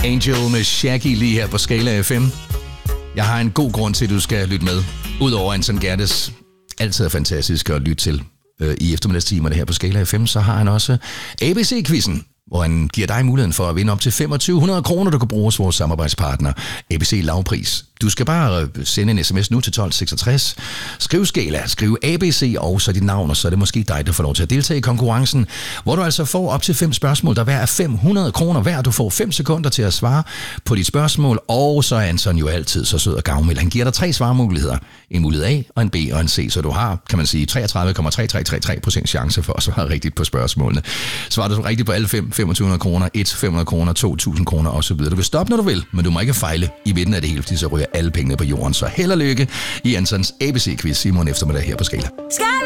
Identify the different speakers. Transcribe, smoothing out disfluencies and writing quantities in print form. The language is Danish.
Speaker 1: Angel med Shaggy lige her på Skala FM. Jeg har en god grund til, at du skal lytte med. Udover Anton Gerdes altid er fantastisk at lytte til i eftermiddagstimerne her på Skala FM, så har han også ABC-quizzen, hvor han giver dig muligheden for at vinde op til 2500 kroner, du kan bruge hos vores samarbejdspartner ABC Lavpris. Du skal bare sende en sms nu til 1266. Skriv Skala, skriv ABC og så dit navn, og så er det måske dig, der får lov til at deltage i konkurrencen, hvor du altså får op til 5 spørgsmål, der hver er 500 kroner hver. Du får 5 sekunder til at svare på dit spørgsmål, og så er Anton jo altid så sød og gavmild. Han giver dig 3 svarmuligheder. En mulighed A, og en B og en C, så du har, kan man sige, 33,3333% chance for at svare rigtigt på spørgsmålene. Svarer du rigtigt på alle 5, 2500 kroner, 1, 500 kroner, 2000 kroner osv. Du kan stoppe, når du vil, men du må ikke fejle i midten af det hele, fordi så ryger alle pengene på jorden. Så held og lykke i Antons ABC-quiz i morgen eftermiddag her på Skala.